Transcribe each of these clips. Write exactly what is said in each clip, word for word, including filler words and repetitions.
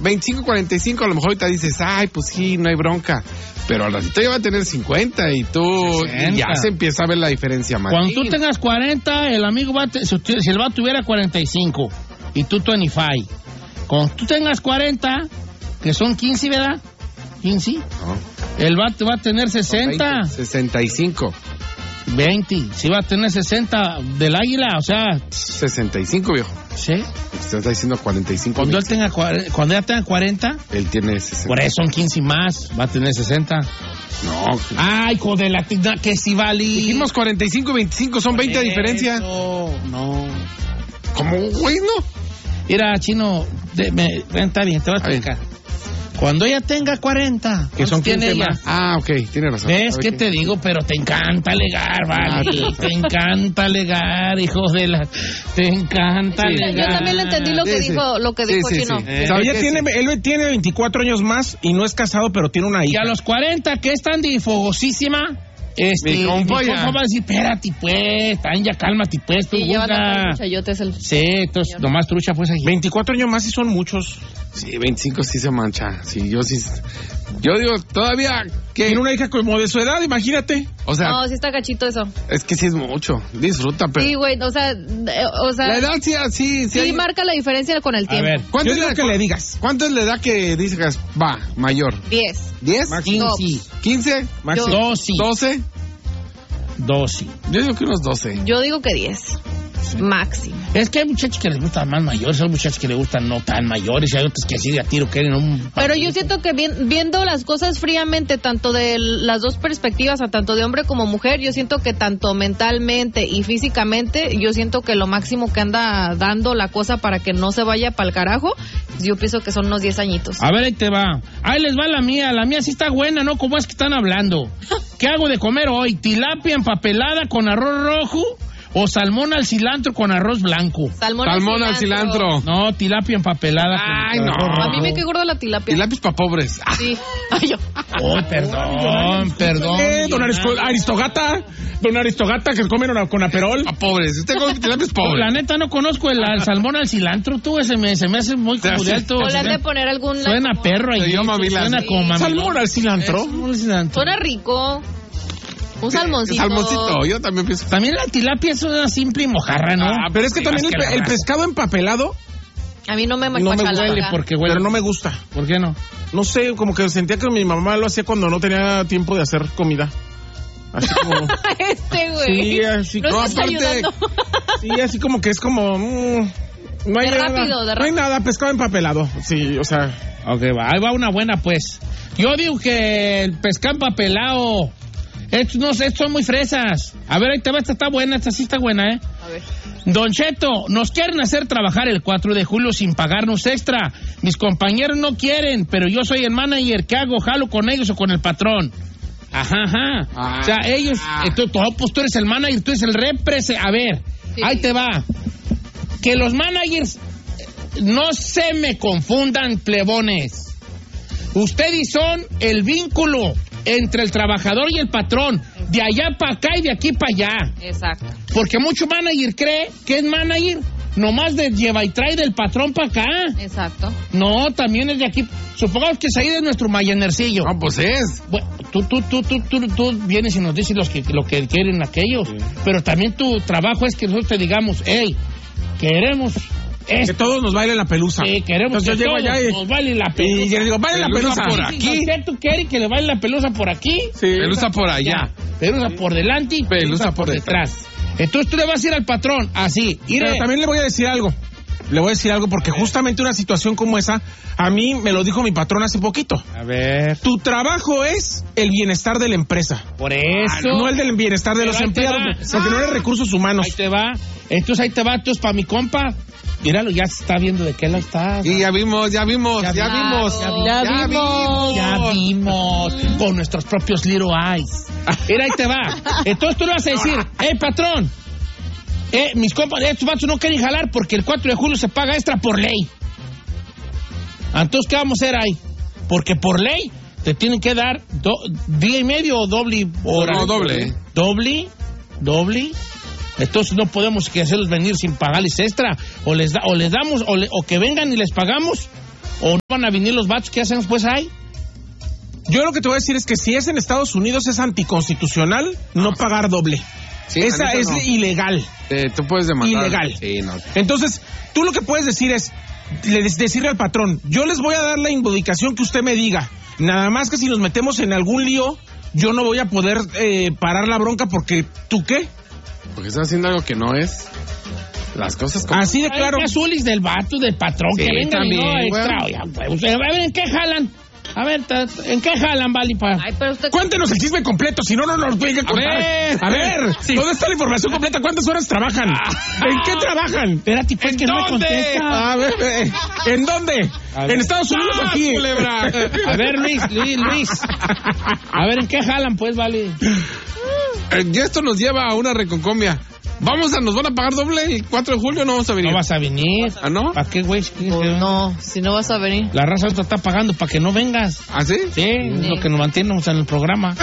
veinticinco, cuarenta y cinco, a lo mejor ahorita dices, ay, pues sí, no hay bronca. Pero al ratito ya va a tener cincuenta y tú sesenta. Ya se empieza a ver la diferencia, Martín. Cuando tú tengas cuarenta, el amigo va a te, si el vato tuviera cuarenta y cinco y tú veinticinco. Cuando tú tengas cuarenta, que son quince, ¿verdad? quince. No. El vato va a tener sesenta. veinte, sesenta y cinco. veinte. Si va a tener sesenta del águila, o sea... sesenta y cinco, viejo. ¿Sí? Usted está diciendo cuarenta y cinco. Cuando él tenga cuando ella tenga cuarenta, él tiene sesenta. Por eso son quince más, va a tener sesenta. No. Ay, hijo de la tigna, que si vale. Dijimos cuarenta y cinco y veinticinco, son veinte de diferencia. No, no. ¿Cómo, güey, no? Mira, Chino, de, me, está bien, te voy a explicar. Cuando ella tenga cuarenta, que son tiene ella. Más. Ah, ok, tiene razón. ¿Ves que te digo? Pero te encanta alegar, vale. Ah, te encanta alegar, hijos de la... Te encanta sí, alegar. Yo también le entendí lo que sí, dijo, sí. lo que dijo sí, Chino. Sí, sí. Eh, ella tiene, él tiene veinticuatro años más y no es casado, pero tiene una hija. Y a los cuarenta, que es tan difogosísima... Este, mi compa mi compa va a decir, espérate pues, tan ya cálmate pues, tú sí, busca. El... Sí, entonces nomás trucha pues ahí. veinticuatro años más y son muchos. Sí, veinticinco sí se mancha. Sí, yo sí. Yo digo, todavía que tiene una hija como de su edad, imagínate. O sea, no, sí está gachito eso. Es que sí es mucho. Disfruta, pero. Sí, güey, o sea, o sea. La edad sí, sí, sí. Sí hay... marca la diferencia con el tiempo. A ver, ¿cuánto yo es digo la, que le digas? ¿Cuánto es la edad que dices va mayor? Diez. ¿Diez? quince. ¿Quince? Máximo. Doce. ¿Doce? doce. Yo digo que unos doce. Yo digo que diez. Sí. Máximo. Es que hay muchachos que les gustan más mayores, hay muchachos que les gustan no tan mayores, y hay otros que así de a tiro quieren un... Pero yo siento que vi, viendo las cosas fríamente, tanto de las dos perspectivas, a tanto de hombre como mujer, yo siento que tanto mentalmente y físicamente, yo siento que lo máximo que anda dando la cosa para que no se vaya pa'l carajo, yo pienso que son unos diez añitos. A ver, ahí te va. Ahí les va la mía, la mía sí está buena, ¿no? ¿Cómo es que están hablando? ¿Qué hago de comer hoy? ¿Tilapia empapelada con arroz rojo? ¿O salmón al cilantro con arroz blanco? Salmón, salmón al cilantro. No, tilapia empapelada. Ay, con no. arroz rojo. A mí me quedó gorda la tilapia. Tilapia es para pobres. Sí. Ay, yo. Oh, perdón, perdón. Eh, don Aristo- Aristogata. Don Aristogata que comen con aperol. A pobres. Usted come tilapia es pobre. La neta no conozco el, el salmón al cilantro. Tú, ese me, se me hace muy como de alto. O le han de poner algún... Suena como... perro ahí. Suena sí. como Salmón al cilantro. Salmón al cilantro. Suena rico. Un salmoncito. Salmoncito, yo también pienso. También la tilapia es una simple mojarra, ¿no? Ah, pero es que Sí, también el, que pe- el pescado empapelado A mí no me no me gusta huele porque huele. pero no me gusta. ¿Por qué no? No sé, como que sentía que mi mamá lo hacía cuando no tenía tiempo de hacer comida. Así como... este güey. Sí, así no como... estás ayudando. Sí, así como que es como... Mmm, no hay De nada, rápido, de no hay rápido. nada, pescado empapelado. Sí, o sea... Ok, va, ahí va una buena, pues. Yo digo que el pescado empapelado... Estos, no sé, estos son muy fresas. A ver, ahí te va, esta está buena, esta sí está buena, ¿eh? A ver. Don Cheto, nos quieren hacer trabajar el cuatro de julio sin pagarnos extra. Mis compañeros no quieren, pero yo soy el manager. ¿Qué hago? ¿Jalo con ellos o con el patrón? Ajá, ajá. Ah. O sea, ellos, eh, tú, tú, pues tú eres el manager, tú eres el represe. A ver, Sí. ahí te va. Que los managers no se me confundan, plebones. Ustedes son el vínculo entre el trabajador y el patrón, de allá para acá y de aquí para allá. Exacto. Porque mucho manager cree que es manager nomás de lleva y trae del patrón para acá. Exacto. No, también es de aquí. Supongamos que Said es nuestro mayanercillo. No, pues es. Bueno, tú, tú, tú, tú, tú, tú vienes y nos dices los que, lo que quieren aquellos. Sí. Pero también tu trabajo es que nosotros te digamos, hey, queremos... Esto. Que todos nos bailen la pelusa. Sí, queremos Entonces que yo llego todos allá y, nos bailen la pelusa. Y yo le digo, bailen la pelusa por por aquí. aquí. ¿Tú quieres que le baile la pelusa por aquí? Sí. Pelusa por allá. Pelusa por delante y pelusa, pelusa por detrás. Entonces tú le vas a ir al patrón, así. Pero Iré. también le voy a decir algo. Le voy a decir algo porque justamente una situación como esa, a mí me lo dijo mi patrón hace poquito. A ver. Tu trabajo es el bienestar de la empresa. Por eso. No el del bienestar de Pero los ahí te empleados, va. porque no eres recursos humanos. Ahí te va. Entonces ahí te va, entonces para mi compa. Míralo, ya se está viendo de qué lado estás. Y ya vimos, ya vimos, ya, Ya vimos. Claro. Ya, Ya vimos. Ya vimos. Con nuestros propios little eyes. Mira, ahí te va. Entonces tú le vas a decir, eh, patrón. Eh, mis compas, estos vatos no quieren jalar porque el cuatro de julio se paga extra por ley. Entonces, ¿qué vamos a hacer ahí? Porque por ley te tienen que dar do, día y medio o doble hora. No, doble. Doble, doble. Entonces no podemos que hacerlos venir sin pagarles extra. O les da, o les damos, o, le, o que vengan y les pagamos, ¿O no van a venir los vatos? ¿Qué hacemos pues ahí? Yo lo que te voy a decir es que si es en Estados Unidos es anticonstitucional no pagar doble. Sí, Esa la neta es no. ilegal. Eh, tú puedes demandar. Ilegal. Sí, no. Entonces, tú lo que puedes decir es le- decirle al patrón, yo les voy a dar la indicación que usted me diga. Nada más que si nos metemos en algún lío, yo no voy a poder eh, parar la bronca porque ¿tú qué? Porque estás haciendo algo que no es. Las cosas como... Así de Ay, claro. qué azulis del vato, del patrón, Sí, que vengan y no también, extra. bueno. Oigan, pues, ustedes, a ver, ¿en qué jalan? A ver, ta- ¿en qué jalan, Vali? Pa? Ay, pero usted... Cuéntenos el chisme completo, si no, no nos pueden contar. ver. A ver, Sí. ¿dónde está la información completa? ¿Cuántas horas trabajan? ¿En qué trabajan? Espérate, pues, ¿En que no me dónde? contesta. A ver, eh, ¿en dónde? A ver. ¿En Estados Unidos o aquí? culebra! A ver, Luis, Luis, Luis. A ver, ¿en qué jalan, pues, Vali? Eh, y esto nos lleva a una reconcomia. Vamos a, nos van a pagar doble el cuatro de julio, no vamos a venir. No vas a venir. ¿Ah, no? ¿Para qué, güey? Pues no, si no vas a venir. La raza ahorita está pagando para que no vengas. ¿Ah, sí? Sí, es lo que nos mantenemos en el programa.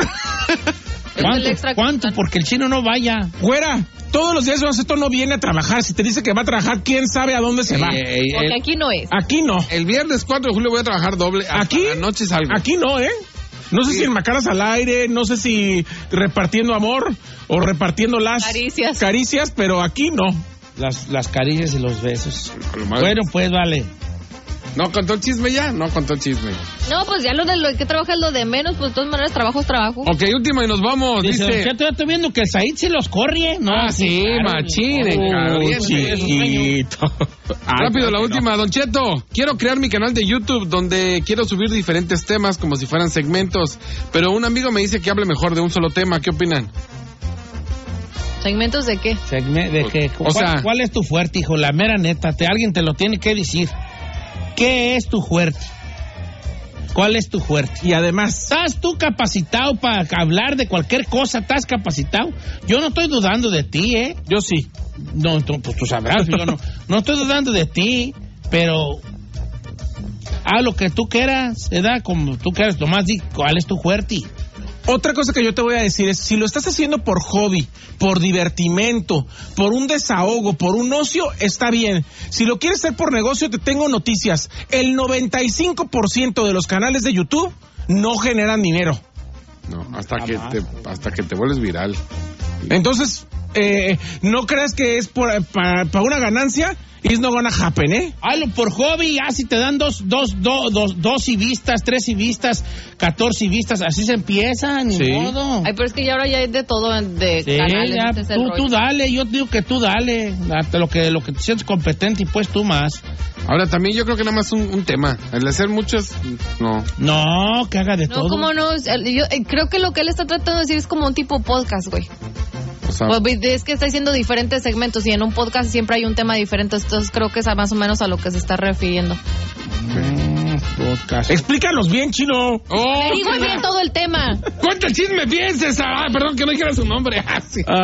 el ¿Cuánto? extra que ¿Cuánto? dan. Porque el chino no vaya. Güera, todos los días esto no viene a trabajar. Si te dice que va a trabajar, ¿quién sabe a dónde se va? Eh, eh, Porque el, aquí no es. Aquí no. el viernes cuatro de julio voy a trabajar doble. Hasta ¿Aquí? la noche salgo. Aquí no, ¿eh? No sé Sí. si en Macaras al aire, no sé si repartiendo amor o repartiendo las Caricias. caricias, pero aquí no. Las, las caricias y los besos. A lo más- Bueno, pues, vale. ¿No contó el chisme ya? No contó el chisme. No, pues ya lo de lo que trabaja es lo de menos, pues de todas maneras trabajo es trabajo. Ok, última y nos vamos. Dice, Dice... Don Cheto, ya estoy viendo que el Said se los corre. No, Ah, sí, machín, en caliente. chiquito. Ay, Rápido, la no. última, Don Cheto. Quiero crear mi canal de YouTube donde quiero subir diferentes temas como si fueran segmentos. Pero un amigo me dice que hable mejor de un solo tema. ¿Qué opinan? ¿Segmentos de qué? Segme- de que, O ¿cuál, sea- ¿Cuál es tu fuerte, hijo? La mera neta, te, alguien te lo tiene que decir. ¿Qué es tu fuerte? ¿Cuál es tu fuerte? Y además, ¿Estás tú capacitado para hablar de cualquier cosa? ¿Estás capacitado? Yo no estoy dudando de ti, ¿eh? yo sí. No, tú, pues tú sabrás, yo no, no estoy dudando de ti, pero haz lo que tú quieras, ¿verdad? Como tú quieras, nomás di cuál es tu fuerte. Otra cosa que yo te voy a decir es, si lo estás haciendo por hobby, por divertimento, por un desahogo, por un ocio, está bien. Si lo quieres hacer por negocio, te tengo noticias. El noventa y cinco por ciento de los canales de YouTube no generan dinero. No, hasta que te, hasta que te vuelves viral. Entonces, eh, no creas que es por, para, para una ganancia. It's not gonna happen, ¿eh? Hazlo por hobby, ya si te dan dos, dos, dos, dos, dos y vistas, tres y vistas, catorce y vistas, así se empieza, ni Sí. modo. Ay, pero es que ya ahora ya hay de todo en- de Sí, canales. ya, este es el tú, tú rollo. dale, yo digo que tú dale, hasta lo que, lo que te sientes competente y pues tú más. Ahora también yo creo que nada más un, un tema. El hacer muchos, no. No, que haga de No, todo. ¿cómo no? Yo eh, creo que lo que él está tratando de decir es como un tipo podcast, güey. O sea, Pues, es que está diciendo diferentes segmentos y en un podcast siempre hay un tema diferente, entonces creo que es a más o menos a lo que se está refiriendo. Mm, podcast. Explícanos bien, chino. ¡Oh! Le digo bien todo el tema. ¡Cuenta el chisme bien, César! Ah, perdón que no dijera su nombre. Ah, sí.